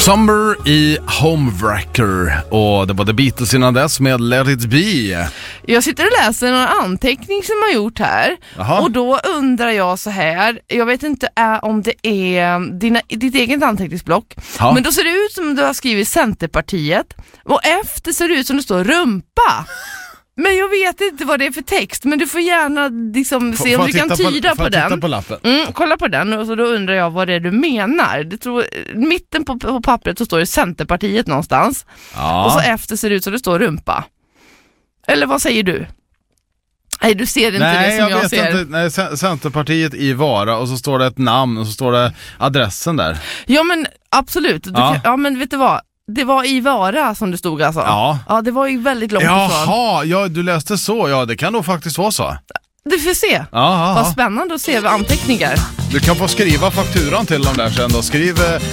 Summer i Homewrecker. Och det var The Beatles innan dess med Let It Be. Jag sitter och läser en anteckning som jag har gjort här. Aha. Och då undrar jag så här. Jag vet inte om det är ditt eget anteckningsblock. Ja. Men då ser det ut som du har skrivit Centerpartiet. Och efter ser det ut som det står rumpa. Men jag vet inte vad det är för text. Men du får gärna liksom se om du kan tyda på den. Titta på lappen. Kolla på den och så då undrar jag vad det är du menar. Mitten på pappret så står det Centerpartiet någonstans. Ja. Och så efter ser det ut som det står rumpa. Eller vad säger du? Nej, du ser inte det som jag ser. Inte. Nej, Centerpartiet i Vara och så står det ett namn och så står det adressen där. Ja, men absolut. Ja, men vet du vad? Det var i Vara som det stod alltså. Ja, det var ju väldigt långt ifrån. Jaha, ja, du läste så. Ja, det kan nog faktiskt vara så. Du får se. Aha. Vad spännande att se anteckningar. Du kan få skriva fakturan till dem där sen då. Skriv